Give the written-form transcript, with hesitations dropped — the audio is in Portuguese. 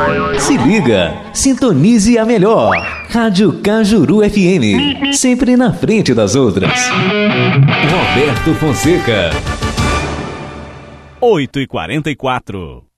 Se liga, sintonize a melhor. Rádio Cajuru FM, sempre na frente das outras. Roberto Fonseca. 8h44.